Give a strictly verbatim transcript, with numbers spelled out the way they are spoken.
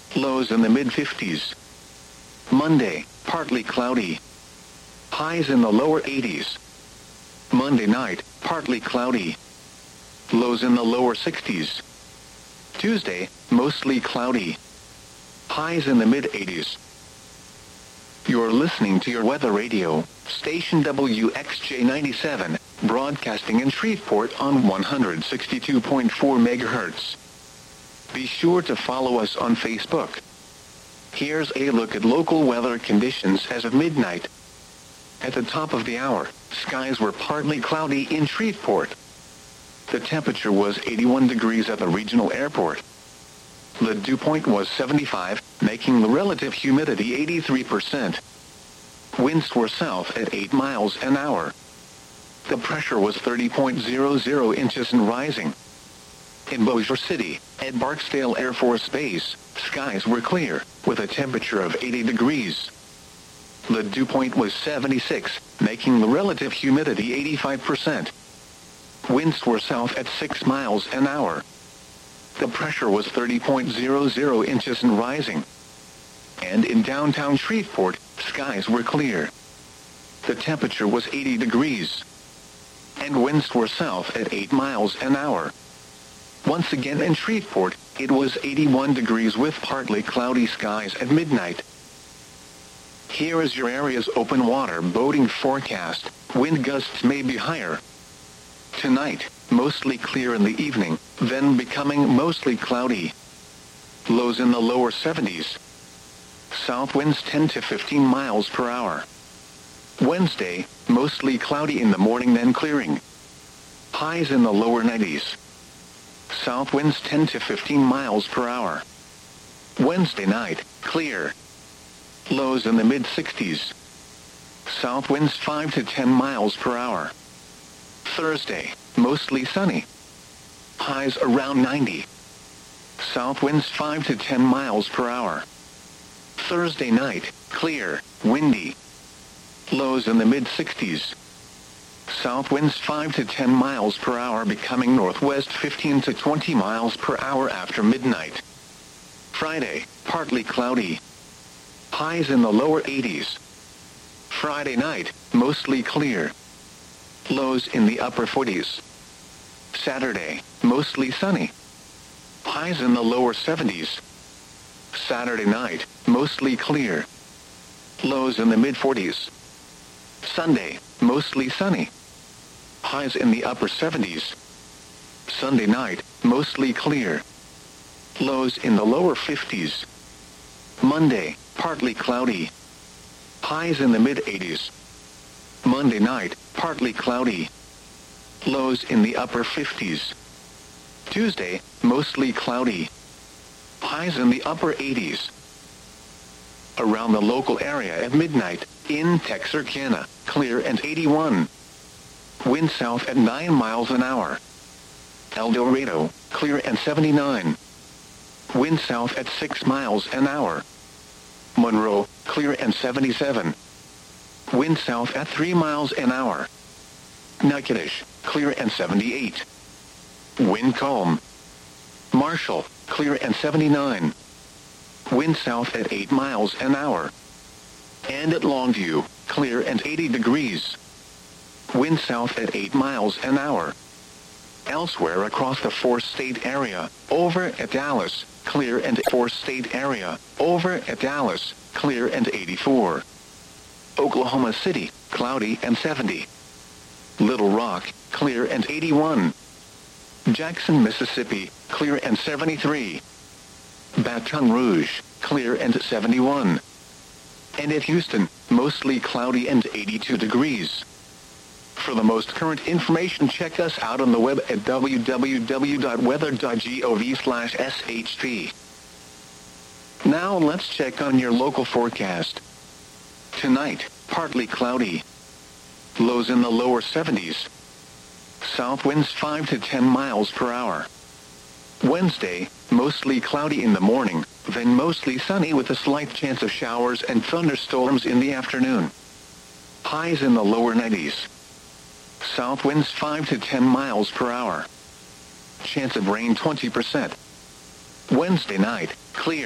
Lows in the mid fifties. Monday, partly cloudy. Highs in the lower eighties. Monday night, partly cloudy. Lows in the lower sixties. Tuesday, mostly cloudy. Highs in the mid eighties. You're listening to your weather radio, station W X J ninety-seven, broadcasting in Shreveport on one hundred sixty-two point four megahertz. Be sure to follow us on Facebook. Here's a look at local weather conditions as of midnight. At the top of the hour, skies were partly cloudy in Shreveport. The temperature was eighty-one degrees at the regional airport. The dew point was seventy-five, making the relative humidity eighty-three percent. Winds were south at eight miles an hour. The pressure was thirty point zero zero inches and rising. In Bossier City, at Barksdale Air Force Base, skies were clear, with a temperature of eighty degrees. The dew point was seventy-six, making the relative humidity eighty-five percent. Winds were south at six miles an hour. The pressure was thirty point zero zero inches and rising. And in downtown Shreveport, skies were clear. The temperature was eighty degrees. And winds were south at eight miles an hour. Once again in Shreveport, it was eighty-one degrees with partly cloudy skies at midnight. Here is your area's open water boating forecast. Wind gusts may be higher. Tonight, mostly clear in the evening, then becoming mostly cloudy. Lows in the lower seventies. South winds ten to fifteen miles per hour. Wednesday, mostly cloudy in the morning then clearing. Highs in the lower nineties. South winds ten to fifteen miles per hour. Wednesday night, clear. Lows in the mid sixties. South winds five to ten miles per hour. Thursday, mostly sunny. Highs around ninety. South winds five to ten miles per hour. Thursday night, clear, windy. Lows in the mid sixties. South winds five to ten miles per hour becoming northwest fifteen to twenty miles per hour after midnight. Friday, partly cloudy. Highs in the lower eighties. Friday night, mostly clear. Lows in the upper forties. Saturday, mostly sunny. Highs in the lower seventies. Saturday night, mostly clear. Lows in the mid forties. Sunday, mostly sunny. Highs in the upper seventies. Sunday night, mostly clear. Lows in the lower fifties. Monday, partly cloudy. Highs in the mid eighties. Monday night, partly cloudy. Lows in the upper fifties. Tuesday, mostly cloudy. Highs in the upper eighties. Around the local area at midnight, in Texarkana, clear and eighty-one. Wind south at nine miles an hour. El Dorado, clear and seventy-nine. Wind south at six miles an hour. Monroe, clear and seventy-seven. Wind south at three miles an hour. Natchitoches, clear and seventy-eight. Wind calm. Marshall, clear and seventy-nine. Wind south at eight miles an hour. And at Longview, clear and eighty degrees. Wind south at eight miles an hour. Elsewhere across the four-state area, over at Dallas, clear and four-state area, over at Dallas, clear and eighty-four. Oklahoma City, cloudy and seventy. Little Rock, clear and eighty-one. Jackson, Mississippi, clear and seventy-three. Baton Rouge, clear and seventy-one. And at Houston, mostly cloudy and eighty-two degrees. For the most current information, check us out on the web at w w w dot weather dot gov slash s h p. Now let's check on your local forecast. Tonight, partly cloudy. Lows in the lower seventies. South winds five to ten miles per hour. Wednesday, mostly cloudy in the morning, then mostly sunny with a slight chance of showers and thunderstorms in the afternoon. Highs in the lower nineties. South winds five to ten miles per hour. Chance of rain twenty percent. Wednesday night, clear.